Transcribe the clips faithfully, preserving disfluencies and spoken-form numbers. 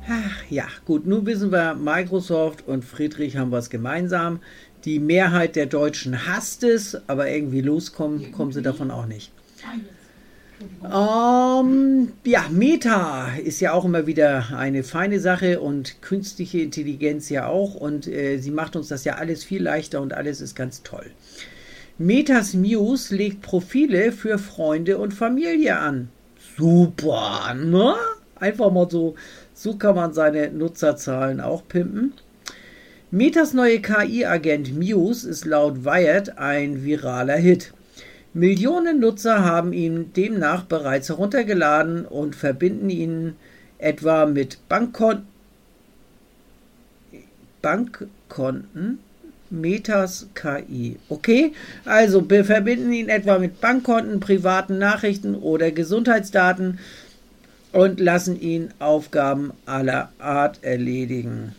Ach, ja, gut, nun wissen wir, Microsoft und Friedrich haben was gemeinsam. Die Mehrheit der Deutschen hasst es, aber irgendwie loskommen kommen sie davon auch nicht. Ähm, ja, Meta ist ja auch immer wieder eine feine Sache und künstliche Intelligenz ja auch, und äh, sie macht uns das ja alles viel leichter und alles ist ganz toll. Metas Muse legt Profile für Freunde und Familie an. Super, ne? Einfach mal so, so kann man seine Nutzerzahlen auch pimpen. Metas neue K I-Agent Muse ist laut Wired ein viraler Hit. Millionen Nutzer haben ihn demnach bereits heruntergeladen und verbinden ihn etwa mit Bankkon- Bankkonten. Metas K I. Okay, also wir verbinden ihn etwa mit Bankkonten, privaten Nachrichten oder Gesundheitsdaten und lassen ihn Aufgaben aller Art erledigen.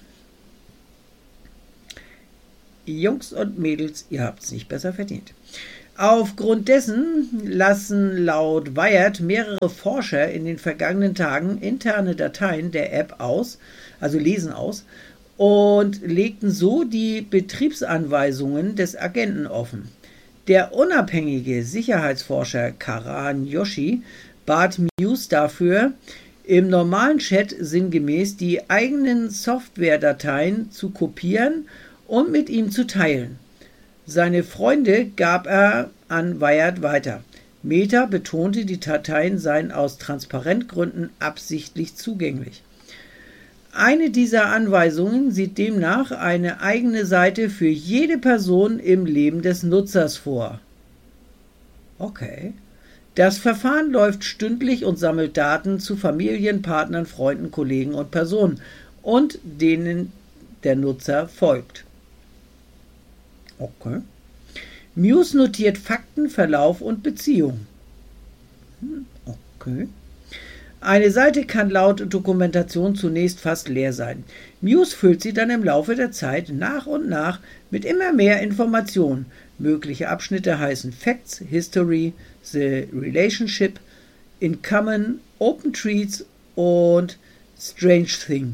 Jungs und Mädels, ihr habt es nicht besser verdient. Aufgrund dessen lassen laut Wired mehrere Forscher in den vergangenen Tagen interne Dateien der App aus, also lesen aus, und legten so die Betriebsanweisungen des Agenten offen. Der unabhängige Sicherheitsforscher Karan Joshi bat Muse dafür, im normalen Chat sinngemäß die eigenen Softwaredateien zu kopieren und mit ihm zu teilen. Seine Freunde gab er an Wired weiter. Meta betonte, die Dateien seien aus Transparentgründen absichtlich zugänglich. Eine dieser Anweisungen sieht demnach eine eigene Seite für jede Person im Leben des Nutzers vor. Okay. Das Verfahren läuft stündlich und sammelt Daten zu Familien, Partnern, Freunden, Kollegen und Personen, und denen der Nutzer folgt. Okay. Muse notiert Fakten, Verlauf und Beziehung. Okay. Eine Seite kann laut Dokumentation zunächst fast leer sein. Muse füllt sie dann im Laufe der Zeit nach und nach mit immer mehr Informationen. Mögliche Abschnitte heißen Facts, History, The Relationship, In Common, Open Treats und Strange Thing.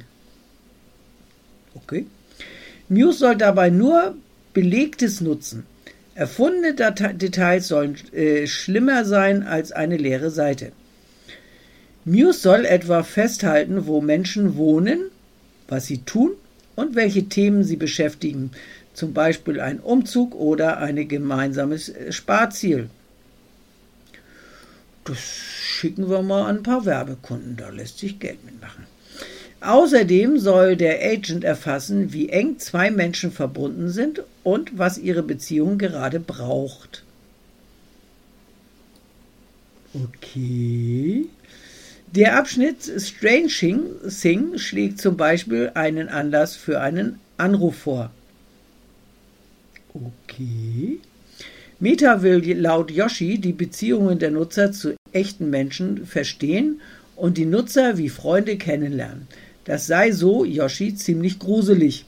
Okay. Muse soll dabei nur Belegtes nutzen. Erfundene Date- Details sollen äh, schlimmer sein als eine leere Seite. Muse soll etwa festhalten, wo Menschen wohnen, was sie tun und welche Themen sie beschäftigen, zum Beispiel ein Umzug oder ein gemeinsames Sparziel. Das schicken wir mal an ein paar Werbekunden, da lässt sich Geld mitmachen. Außerdem soll der Agent erfassen, wie eng zwei Menschen verbunden sind und was ihre Beziehung gerade braucht. Okay. Der Abschnitt Strange Thing schlägt zum Beispiel einen Anlass für einen Anruf vor. Okay. Meta will laut Joshi die Beziehungen der Nutzer zu echten Menschen verstehen und die Nutzer wie Freunde kennenlernen. Das sei so, Joshi, ziemlich gruselig.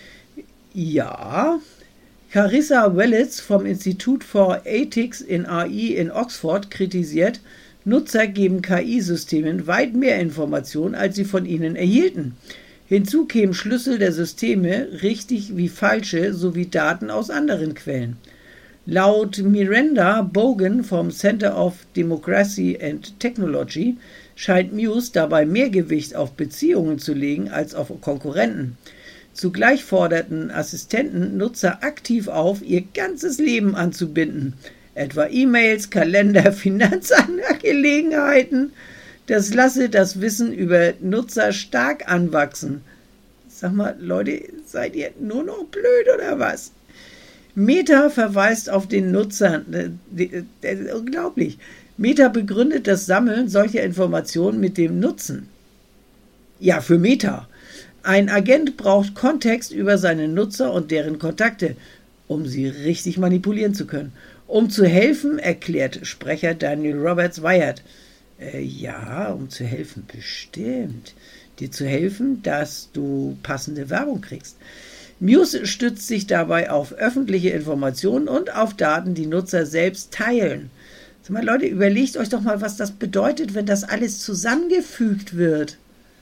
Ja, Carissa Wellitz vom Institute for Ethics in A I in Oxford kritisiert, Nutzer geben K I-Systemen weit mehr Informationen, als sie von ihnen erhielten. Hinzu kämen Schlüssel der Systeme, richtig wie falsche, sowie Daten aus anderen Quellen. Laut Miranda Bogan vom Center of Democracy and Technology scheint Muse dabei mehr Gewicht auf Beziehungen zu legen als auf Konkurrenten. Zugleich forderten Assistenten Nutzer aktiv auf, ihr ganzes Leben anzubinden, etwa E-Mails, Kalender, Finanzangelegenheiten. Das lasse das Wissen über Nutzer stark anwachsen. Sag mal, Leute, seid ihr nur noch blöd oder was? Meta verweist auf den Nutzer. Das ist unglaublich. Meta begründet das Sammeln solcher Informationen mit dem Nutzen. Ja, für Meta. Ein Agent braucht Kontext über seine Nutzer und deren Kontakte, um sie richtig manipulieren zu können. Um zu helfen, erklärt Sprecher Daniel Roberts Wired. Äh, ja, um zu helfen, bestimmt. Dir zu helfen, dass du passende Werbung kriegst. Muse stützt sich dabei auf öffentliche Informationen und auf Daten, die Nutzer selbst teilen. Sag mal, Leute, überlegt euch doch mal, was das bedeutet, wenn das alles zusammengefügt wird.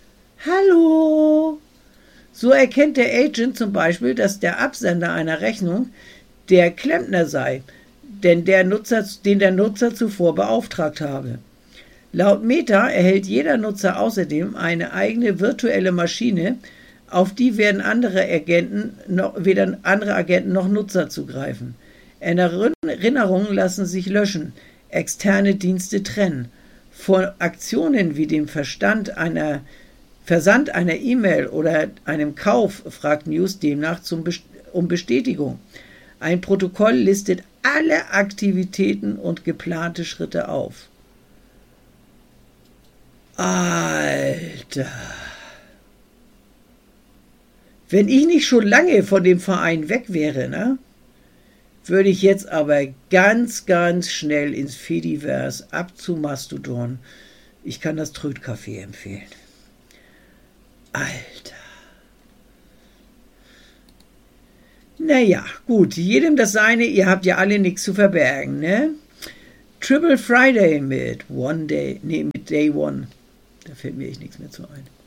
Hallo! So erkennt der Agent zum Beispiel, dass der Absender einer Rechnung der Klempner sei, denn der Nutzer, den der Nutzer zuvor beauftragt habe. Laut Meta erhält jeder Nutzer außerdem eine eigene virtuelle Maschine, auf die werden andere Agenten noch, weder andere Agenten noch Nutzer zugreifen. Erinnerungen lassen sich löschen, externe Dienste trennen. Von Aktionen wie dem Verstand einer, Versand einer E-Mail oder einem Kauf fragt News demnach zum Best- um Bestätigung. Ein Protokoll listet alle Aktivitäten und geplante Schritte auf. Alter. Wenn ich nicht schon lange von dem Verein weg wäre, ne, würde ich jetzt aber ganz, ganz schnell ins Fediverse ab zu Mastodon. Ich kann das Trödcafé empfehlen. Alter. Naja, gut, jedem das seine, ihr habt ja alle nichts zu verbergen, ne? Triple Friday mit One Day, nee, mit Day One. Da fällt mir echt nichts mehr zu ein.